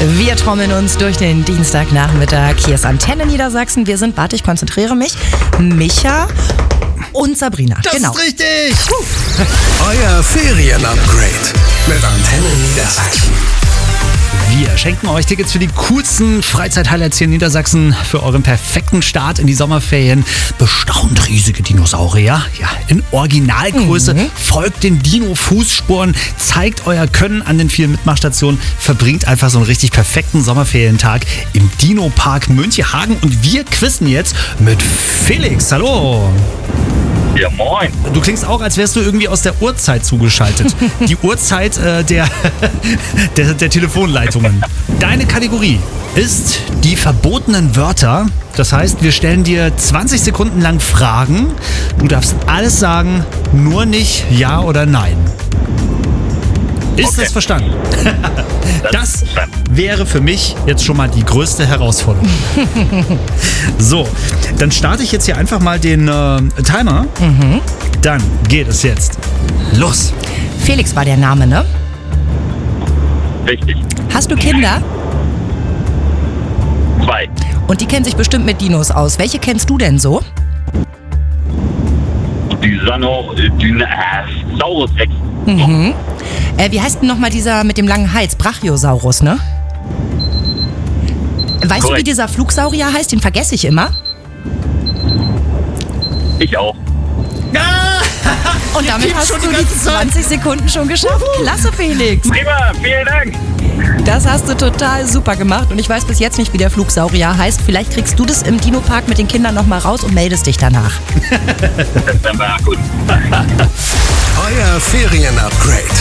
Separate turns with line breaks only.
Wir trommeln uns durch den Dienstagnachmittag. Hier ist Antenne Niedersachsen. Wir sind, warte, ich konzentriere mich, Micha und Sabrina.
Das
genau.
ist richtig.
Euer Ferien-Upgrade mit Antenne Niedersachsen.
Wir schenken euch Tickets für die coolsten Freizeithighlights hier in Niedersachsen für euren perfekten Start in die Sommerferien. Bestaunt riesige Dinosaurier, ja, in Originalgröße. Folgt den Dino-Fußspuren, zeigt euer Können an den vielen Mitmachstationen, verbringt einfach so einen richtig perfekten Sommerferientag im Dino-Park Münchehagen. Und wir quizzen jetzt mit Felix. Hallo.
Ja, moin.
Du klingst auch, als wärst du irgendwie aus der Uhrzeit zugeschaltet. Die Uhrzeit der Telefonleitungen. Deine Kategorie ist die verbotenen Wörter. Das heißt, wir stellen dir 20 Sekunden lang Fragen. Du darfst alles sagen, nur nicht Ja oder Nein. Ist
Okay.
das verstanden? Das
verstanden.
wäre für mich jetzt schon mal die größte Herausforderung. So, dann starte ich jetzt hier einfach mal den Timer. Dann geht es jetzt los.
Felix war der Name, ne?
Richtig.
Hast du Kinder?
2.
Und die kennen sich bestimmt mit Dinos aus. Welche kennst du denn so?
Saurus Rex.
Wie heißt denn nochmal dieser mit dem langen Hals? Brachiosaurus, ne? Weißt du, wie
Korrekt.
dieser Flugsaurier heißt? Den vergesse ich immer.
Ich auch.
Und damit
geben
hast
schon
du
die
die
ganze Zeit.
20 Sekunden schon geschafft. Klasse, Felix.
Prima, vielen Dank.
Das hast du total super gemacht. Und ich weiß bis jetzt nicht, wie der Flugsaurier heißt. Vielleicht kriegst du das im Dino-Park mit den Kindern nochmal raus und meldest dich danach.
Das war gut.
Euer Ferien-Upgrade